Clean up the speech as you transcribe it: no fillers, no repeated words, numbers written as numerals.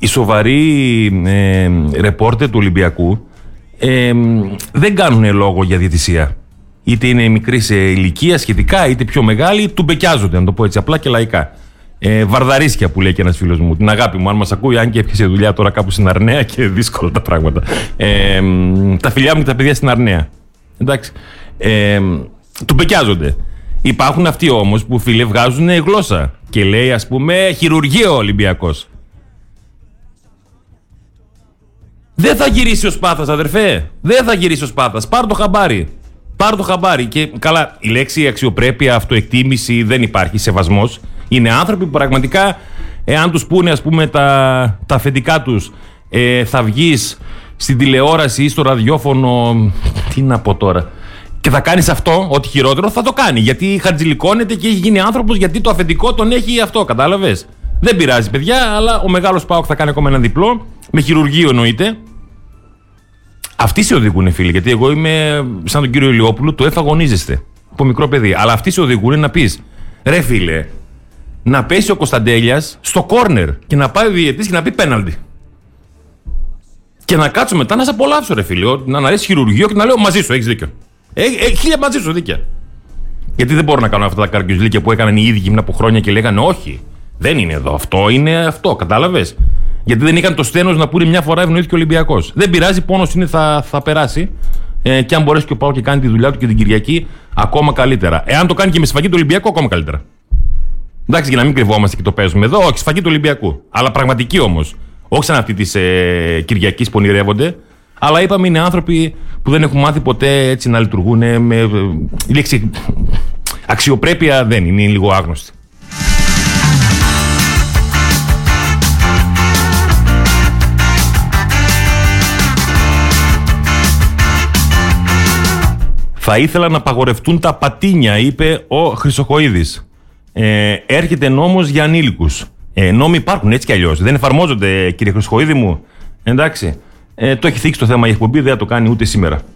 οι σοβαροί ρεπόρτερ του Ολυμπιακού δεν κάνουν λόγο για διαιτησία. Είτε είναι μικρή σε ηλικία σχετικά, είτε πιο μεγάλη, του μπεκιάζονται, να το πω έτσι απλά και λαϊκά. Βαρδαρίσκια που λέει και ένας φίλος μου. Την αγάπη μου, αν μας ακούει, αν και έπιασε δουλειά τώρα κάπου στην Αρναία και δύσκολα τα πράγματα. Τα φιλιά μου και τα παιδιά στην Αρναία. Εντάξει. Του μπεκιάζονται. Υπάρχουν αυτοί όμως που, φίλε, βγάζουν γλώσσα και λέει, ας πούμε, χειρουργείο ο Ολυμπιακός. Δεν θα γυρίσει ο Σπάθας, αδερφέ. Δεν θα γυρίσει ο Σπάθας. Πάρ' το χαμπάρι. Πάρ' το χαμπάρι. Και καλά, η λέξη αξιοπρέπεια, αυτοεκτίμηση δεν υπάρχει, σεβασμός. Είναι άνθρωποι που πραγματικά, εάν τους πούνε, ας πούμε, τα αφεντικά τους, θα βγεις στην τηλεόραση ή στο ραδιόφωνο. Τι να πω τώρα. Και θα κάνεις αυτό, ό,τι χειρότερο, θα το κάνει. Γιατί χατζηλικώνεται και έχει γίνει άνθρωπος, γιατί το αφεντικό τον έχει αυτό, κατάλαβες. Δεν πειράζει, παιδιά, αλλά ο μεγάλος ΠΑΟΚ θα κάνει ακόμα ένα διπλό, με χειρουργείο εννοείται. Αυτοί σε οδηγούν, φίλοι, γιατί εγώ είμαι σαν τον κύριο Ηλιόπουλο, το εφαγωνίζεστε από μικρό παιδί. Αλλά αυτοί σε οδηγούν να πεις, ρε φίλε, να πέσει ο Κωνσταντέλιας στο κόρνερ και να πάει ο διαιτητής και να πει πέναλτι. Και να κάτσω μετά να σε απολαύσω, ρε φίλε, να αρέσει χειρουργείο και να λέω μαζί σου, έχεις δίκιο. Χίλια μαζί σου δίκαια. Γιατί δεν μπορώ να κάνω αυτά τα καρκιουζλίκια που έκαναν οι ίδιοι πριν από χρόνια και λέγανε όχι, δεν είναι εδώ, αυτό είναι αυτό, κατάλαβες. Γιατί δεν είχαν το στένος να πούνε μια φορά ευνοήθηκε ο Ολυμπιακός. Δεν πειράζει, πόνος είναι, θα περάσει. Και αν μπορέσει και ο ΠΑΟΚ και κάνει τη δουλειά του και την Κυριακή, ακόμα καλύτερα. Εάν το κάνει και με σφαγή του Ολυμπιακού, ακόμα καλύτερα. Εντάξει, για να μην κρυβόμαστε και το παίζουμε εδώ, όχι, σφαγή του Ολυμπιακού. Αλλά πραγματική όμως. Όχι σαν αυτή τη Κυριακή που ονειρεύονται. Αλλά είπαμε είναι άνθρωποι που δεν έχουν μάθει ποτέ έτσι να λειτουργούν. Η λέξη αξιοπρέπεια δεν είναι λίγο άγνωστη. Θα ήθελα να απαγορευτούν τα πατίνια, είπε ο Χρυσοχοΐδης. Έρχεται νόμος για ανήλικους. Νόμοι υπάρχουν έτσι κι αλλιώς. Δεν εφαρμόζονται, κύριε Χρυσοχοΐδη μου. Εντάξει. Το έχει θίξει το θέμα η εκπομπή, δεν θα το κάνει ούτε σήμερα.